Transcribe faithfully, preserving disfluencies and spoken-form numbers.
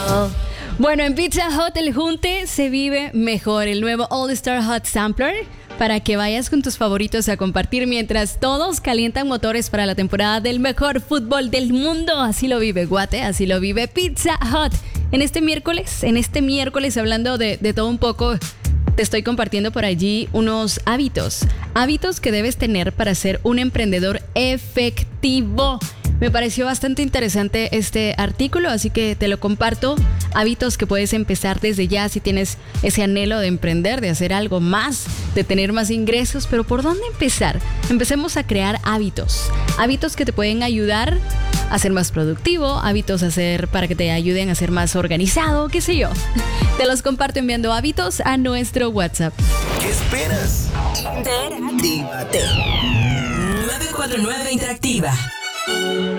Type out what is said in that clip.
Oh. Bueno, en Pizza Hut el junte se vive mejor. El nuevo All Star Hot Sampler para que vayas con tus favoritos a compartir mientras todos calientan motores para la temporada del mejor fútbol del mundo. Así lo vive Guate, así lo vive Pizza Hut. En este miércoles, en este miércoles hablando de, de todo un poco, te estoy compartiendo por allí unos hábitos. Hábitos que debes tener para ser un emprendedor efectivo. Me pareció bastante interesante este artículo, así que te lo comparto. Hábitos que puedes empezar desde ya si tienes ese anhelo de emprender, de hacer algo más, de tener más ingresos. Pero ¿por dónde empezar? Empecemos a crear hábitos. Hábitos que te pueden ayudar a ser más productivo, hábitos a ser para que te ayuden a ser más organizado, qué sé yo. Te los comparto enviando hábitos a nuestro WhatsApp. ¿Qué esperas? Interactívate. nueve cuatro nueve Interactiva.